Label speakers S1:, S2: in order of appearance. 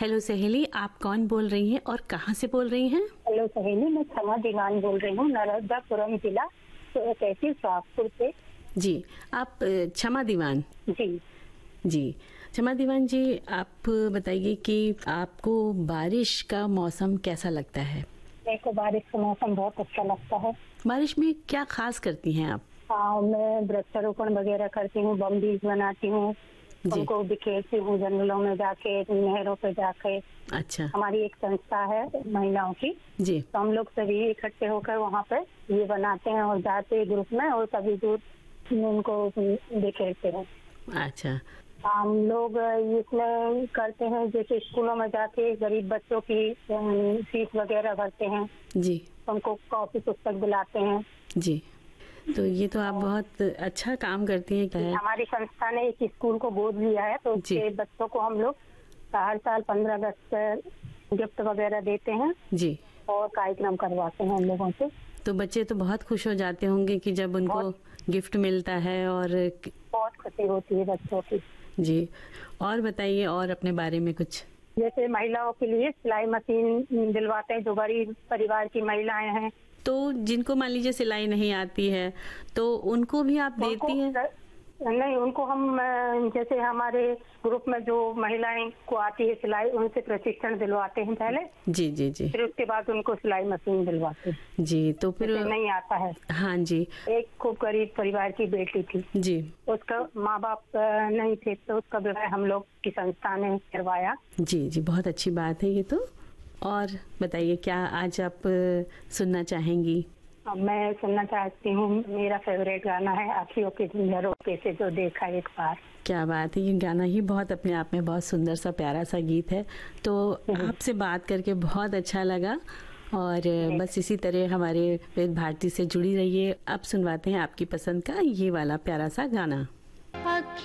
S1: Hello सहेली, आप कौन बोल रही हैं और कहाँ से बोल रही हैं?
S2: हेलो सहेली, मैं क्षमा दीवान बोल रही हूँ, नर्मदापुरम जिला तहसील सोहागपुर से।
S1: जी, आप क्षमा दीवान।
S2: जी।
S1: जी, क्षमा दीवान जी, आप बताइए कि आपको बारिश का मौसम कैसा लगता है?
S2: मेरे को बारिश का मौसम बहुत अच्छा लगता है।
S1: बारिश में क्या खास करती हैं आप?
S2: हाँ, मैं वृक्षारोपण वगैरह करती हूँ, बम बीज बनाती हूँ,
S1: जी।
S2: उनको बिखेरती हूँ जंगलों में जाके, नहरों पे जाके।
S1: अच्छा।
S2: हमारी एक संस्था है महिलाओं की,
S1: जी।
S2: तो हम लोग सभी इकट्ठे होकर वहाँ पे ये बनाते हैं और जाते ग्रुप में और सभी दूर उनको बिखेरते हैं।
S1: अच्छा।
S2: हम लोग इसमें करते हैं, जैसे स्कूलों में जाके गरीब बच्चों की फीस वगैरह भरते हैं,
S1: जी।
S2: उनको कॉपी पुस्तक दिलाते हैं।
S1: जी, तो ये तो आप बहुत अच्छा काम करती हैं। क्या है?
S2: हमारी संस्था ने एक स्कूल को गोद लिया है, तो
S1: जी।
S2: उसके बच्चों को हम लोग हर साल 15 अगस्त गिफ्ट वगैरह देते हैं
S1: जी।
S2: और कार्यक्रम करवाते हैं उन लोगों से।
S1: तो बच्चे तो बहुत खुश हो जाते होंगे कि जब उनको गिफ्ट मिलता है और
S2: बहुत खुशी होती है बच्चों की।
S1: जी, और बताइए और अपने बारे में कुछ।
S2: जैसे महिलाओं के लिए सिलाई मशीन दिलवाते हैं, जो गरीब परिवार की महिलाएं हैं।
S1: तो जिनको मान लीजिए सिलाई नहीं आती है, तो उनको भी आप देती हैं?
S2: नहीं, उनको हम जैसे हमारे ग्रुप में जो महिलाएं को आती है सिलाई, उनसे प्रशिक्षण दिलवाते हैं पहले।
S1: जी जी जी।
S2: फिर उसके बाद उनको सिलाई मशीन दिलवाते हैं।
S1: जी, तो फिर
S2: नहीं आता है।
S1: हाँ जी।
S2: एक खूब गरीब परिवार की बेटी थी
S1: जी।
S2: उसका माँ बाप नहीं थे, तो उसका विवाह हम लोग की संस्था ने करवाया।
S1: जी जी, बहुत अच्छी बात है ये तो। और बताइए, क्या आज आप सुनना चाहेंगी?
S2: मैं सुनना चाहती हूँ, मेरा फेवरेट गाना है अखियों के झरोखे से जो देखा एक बार।
S1: क्या बात है, ये गाना ही बहुत अपने आप में बहुत सुंदर सा प्यारा सा गीत है। तो आपसे बात करके बहुत अच्छा लगा और बस इसी तरह हमारे वेद भारती से जुड़ी रहिए। अब सुनवाते हैं आपकी पसंद का ये वाला प्यारा सा गाना।